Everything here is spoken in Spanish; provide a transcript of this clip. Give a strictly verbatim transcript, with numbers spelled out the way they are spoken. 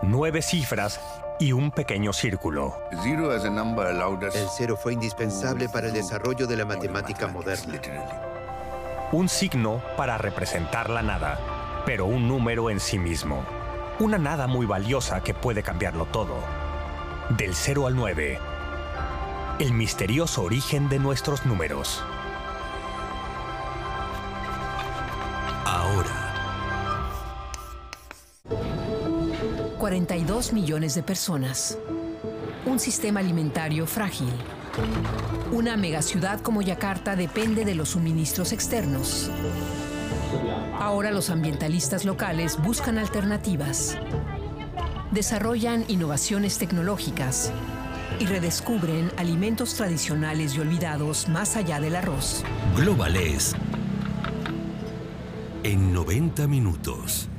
nueve cifras y un pequeño círculo. El cero fue indispensable para el desarrollo de la matemática moderna. Un signo para representar la nada, pero un número en sí mismo. Una nada muy valiosa que puede cambiarlo todo. Del cero al nueve. El misterioso origen de nuestros números. Ahora. cuarenta y dos millones de personas. Un sistema alimentario frágil. Una megaciudad como Yakarta depende de los suministros externos. Ahora los ambientalistas locales buscan alternativas. Desarrollan innovaciones tecnológicas y redescubren alimentos tradicionales y olvidados más allá del arroz. Global es en noventa minutos.